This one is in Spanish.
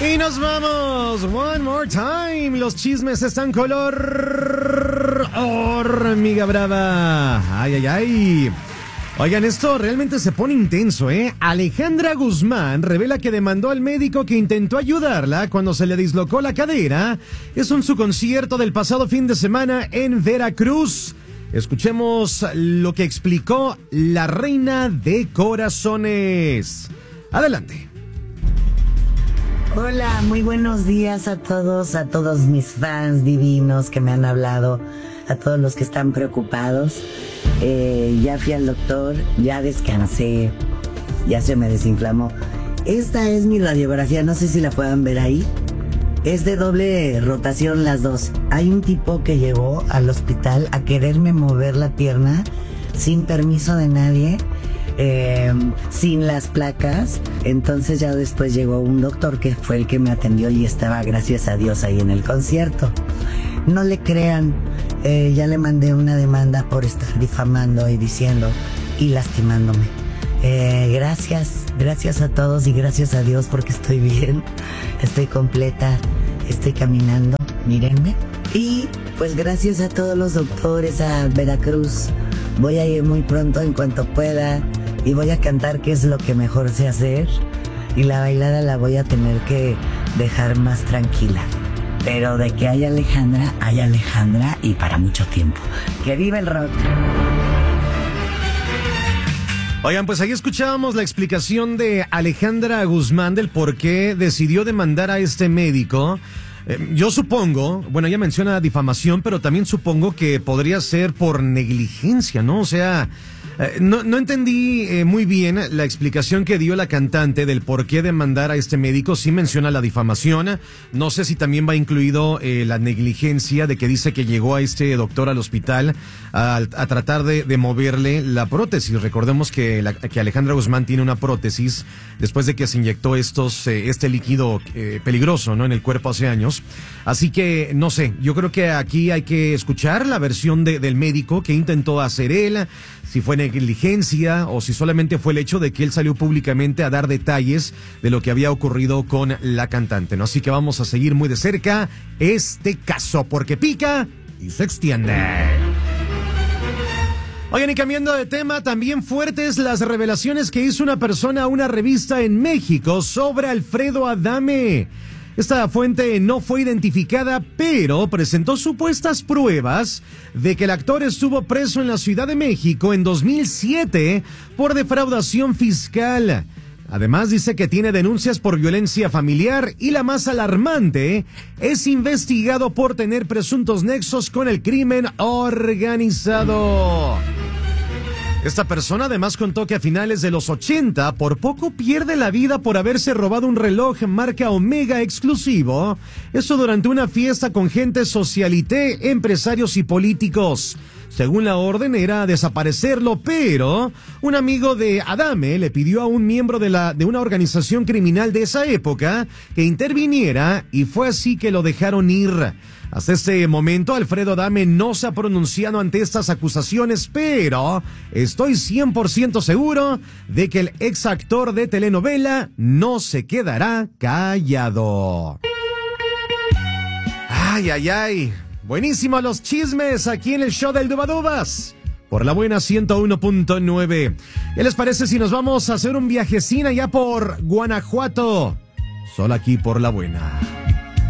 Y nos vamos, one more time. Los chismes están color hormiga brava. Ay, ay, ay. Oigan, esto realmente se pone intenso, ¿eh? Alejandra Guzmán revela que demandó al médico que intentó ayudarla cuando se le dislocó la cadera. Es su concierto del pasado fin de semana en Veracruz. Escuchemos lo que explicó la reina de corazones. Adelante. Hola, muy buenos días a todos mis fans divinos que me han hablado, a todos los que están preocupados. Ya fui al doctor, ya descansé, ya se me desinflamó. Esta es mi radiografía, no sé si la puedan ver ahí. Es de doble rotación las dos. Hay un tipo que llegó al hospital a quererme mover la pierna sin permiso de nadie. Sin las placas. Entonces ya después llegó un doctor que fue el que me atendió y estaba, gracias a Dios, ahí en el concierto. No le crean, ya le mandé una demanda por estar difamando y diciendo y lastimándome. Gracias a todos y gracias a Dios porque estoy bien, estoy completa, estoy caminando, mírenme. Y pues gracias a todos los doctores, a Veracruz. Voy a ir muy pronto en cuanto pueda y voy a cantar, que es lo que mejor sé hacer, y la bailada la voy a tener que dejar más tranquila. Pero de que hay Alejandra y para mucho tiempo. ¡Que viva el rock! Oigan, pues ahí escuchábamos la explicación de Alejandra Guzmán del por qué decidió demandar a este médico. Yo supongo, bueno, ella menciona difamación, pero también supongo que podría ser por negligencia, ¿no? O sea, no entendí muy bien la explicación que dio la cantante del por qué demandar a este médico. Sí menciona la difamación, no sé si también va incluido la negligencia de que dice que llegó a este doctor al hospital a tratar de moverle la prótesis. Recordemos que Alejandra Guzmán tiene una prótesis después de que se inyectó este líquido peligroso, ¿no?, en el cuerpo hace años. Así que, no sé, yo creo que aquí hay que escuchar la versión del médico que intentó hacer él, si fue negligencia o si solamente fue el hecho de que él salió públicamente a dar detalles de lo que había ocurrido con la cantante, ¿no? Así que vamos a seguir muy de cerca este caso, porque pica y se extiende. Oigan, y cambiando de tema, también fuertes las revelaciones que hizo una persona a una revista en México sobre Alfredo Adame. Esta fuente no fue identificada, pero presentó supuestas pruebas de que el actor estuvo preso en la Ciudad de México en 2007 por defraudación fiscal. Además, dice que tiene denuncias por violencia familiar y la más alarmante, es investigado por tener presuntos nexos con el crimen organizado. Esta persona además contó que a finales de los 80 por poco pierde la vida por haberse robado un reloj marca Omega exclusivo. Eso durante una fiesta con gente socialité, empresarios y políticos. Según la orden era desaparecerlo, pero un amigo de Adame le pidió a un miembro de una organización criminal de esa época que interviniera y fue así que lo dejaron ir. Hasta este momento, Alfredo Adame no se ha pronunciado ante estas acusaciones, pero estoy 100% seguro de que el ex actor de telenovela no se quedará callado. Ay, ay, ay. Buenísimos los chismes aquí en el show del Dubadubas por la buena 101.9. ¿Qué les parece si nos vamos a hacer un viajecín allá por Guanajuato? Solo aquí por la buena.